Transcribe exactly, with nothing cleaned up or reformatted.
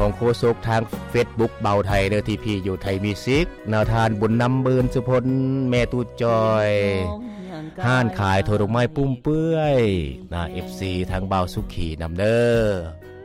องโฆษกทาง Facebook เบาไทยเด้อที่พี่อยู่ไทยมิวสิกแนวทานบุญนำบืนสุพลแม่ตูจอยห้านขายโทรดอกไม้ปุ้มเปื้อยนะ เอฟ ซี ทางเบาสุขีนำเด้อ